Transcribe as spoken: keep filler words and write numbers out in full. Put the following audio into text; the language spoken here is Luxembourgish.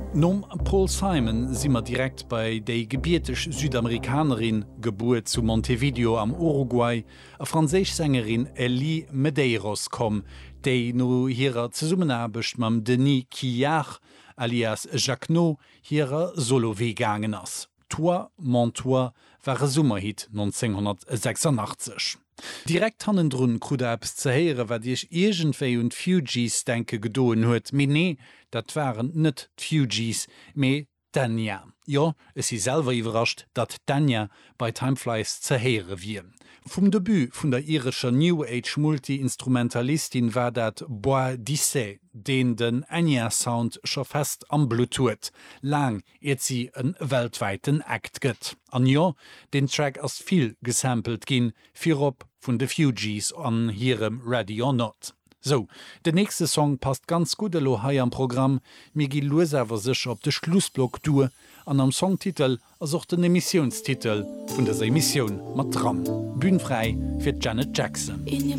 Nom Paul Simon si mat direkt bei déi gebietech Südamerikanerin Geburt zu Montevideo am Uruguay, a Franséich Sängerin Elie Medeiros kom, déi no hireer Zesummenabecht mam Denis Quillard alias Jacquenot hireer Solowee gangen ass. Toi, mon toi war Summerhit neunzehnhundertsechsundachtzig. Direkt hannen drun Krudaps ze heere, wat Dich egentéi und Fugees denke gedoen huet, me nee, dat waren net Fugees, me Tanya. Ja, es si selwer iwwerrascht, dat Tanya bei Timeflies ze heere wie. Vum Debüt vun der irischer New Age Multi-Instrumentalistin war dat Bois d'Issey, den den Enya-Sound scho fest am Blut huet. Lang et sie en weltweiten Akt gëtt. An ja, den Track ass viel gesampelt ginn, firop vun de Fugees an hirem Ready or Not. So, der nächste Song passt ganz gut lo hai am Programm, mir gi loserwer sech op de Schlussblock due, an am Songtitel as auch den Emissionstitel vun der Emission mat dran. Bühnenfrei fir Janet Jackson. In your